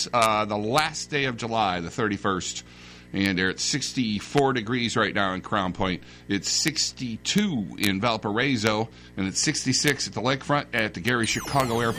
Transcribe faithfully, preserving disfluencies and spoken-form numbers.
It's uh, the last day of July, the thirty-first. And they're at sixty-four degrees right now in Crown Point. It's sixty-two in Valparaiso, and it's sixty-six at the lakefront at the Gary Chicago Airport.